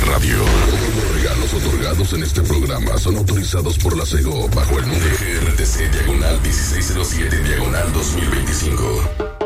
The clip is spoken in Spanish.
radio. Todos los regalos otorgados en este programa son autorizados por la SEGO bajo el número GRTC /1607/2025.